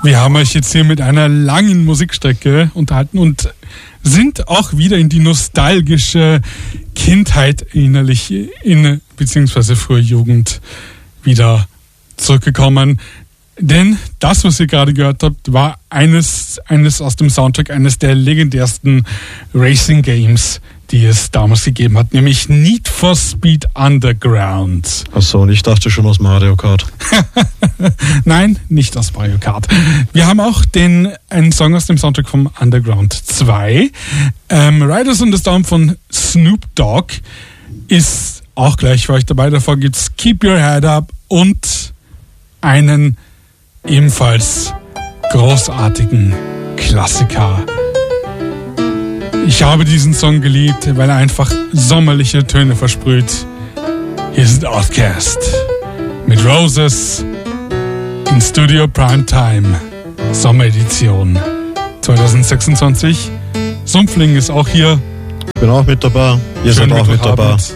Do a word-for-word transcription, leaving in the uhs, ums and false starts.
Wir haben euch jetzt hier mit einer langen Musikstrecke unterhalten und sind auch wieder in die nostalgische Kindheit innerlich in beziehungsweise frühe Jugend wieder zurückgekommen. Denn das, was ihr gerade gehört habt, war eines, eines aus dem Soundtrack eines der legendärsten Racing Games, die es damals gegeben hat, nämlich Need for Speed Underground. Achso, und ich dachte schon aus Mario Kart. Nein, nicht aus Mario Kart. Wir haben auch den, einen Song aus dem Soundtrack vom Underground zwei. Ähm, Riders on the Storm von Snoop Dogg ist auch gleich für euch dabei. Davor gibt's Keep Your Head Up und einen ebenfalls großartigen Klassiker. Ich habe diesen Song geliebt, weil er einfach sommerliche Töne versprüht. Hier sind Outkast mit Roses in Studio Primetime Sommeredition zwanzig sechsundzwanzig. Sumpfling ist auch hier. Ich bin auch mit dabei. Ihr Schön seid auch mit dabei.